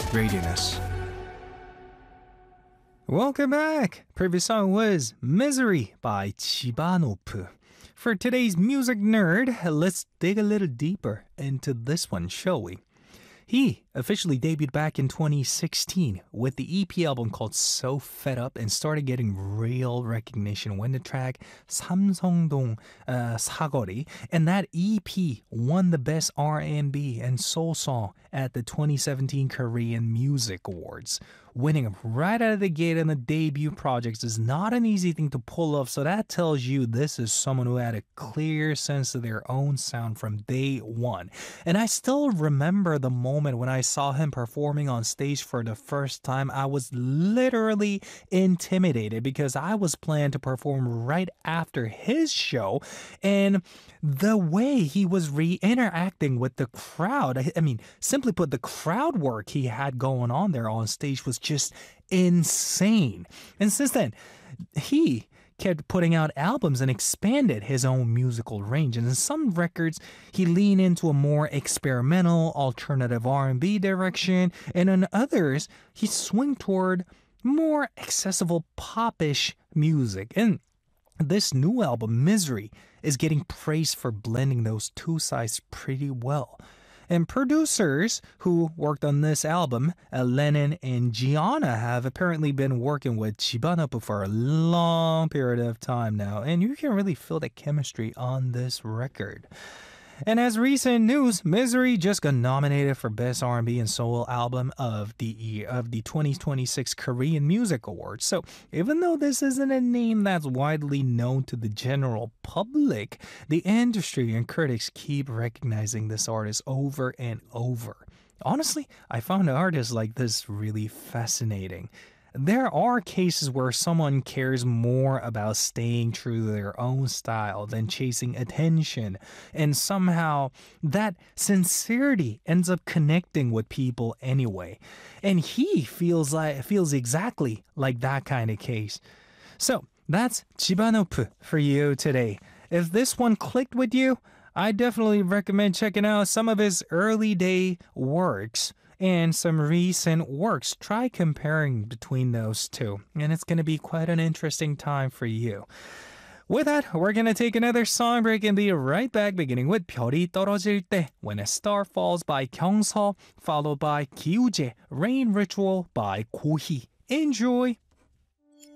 Radianess. Welcome back! Previous song was Misery by Chibanop. For today's music nerd, let's dig a little deeper into this one, shall we? He officially debuted back in 2016 with the EP album called So Fed Up and started getting real recognition when the track 삼성동 사거리, and that EP won the Best R&B and Soul Song at the 2017 Korean Music Awards. Winning right out of the gate on the debut projects is not an easy thing to pull off, so that tells you this is someone who had a clear sense of their own sound from day one. And I still remember the moment when I saw him performing on stage for the first time. I was literally intimidated because I was planned to perform right after his show, and the way he was interacting with the crowd, I mean, simply put, the crowd work he had going on there on stage was just insane. And since then, he kept putting out albums and expanded his own musical range. And in some records, he leaned into a more experimental, alternative R&B direction, and in others, he swung toward more accessible popish music. And this new album, Misery, is getting praised for blending those two sides pretty well. And producers who worked on this album, Lennon and Gianna, have apparently been working with Chibanop for a long period of time now, and you can really feel the chemistry on this record. And as recent news, Misery just got nominated for Best R&B and Soul Album of the 2026 Korean Music Awards. So even though this isn't a name that's widely known to the general public, the industry and critics keep recognizing this artist over and over. Honestly, I found artists like this really fascinating. There are cases where someone cares more about staying true to their own style than chasing attention, and somehow that sincerity ends up connecting with people anyway. And he feels exactly like that kind of case. So that's Chibanop for you today. If this one clicked with you, I definitely recommend checking out some of his early day works and some recent works. Try comparing between those two, and it's going to be quite an interesting time for you. With that, we're going to take another song break and be right back, beginning with 별이 떨어질 때, When a Star Falls by Kyungseo, followed by 기우제, Rain Ritual by Kohi. Enjoy!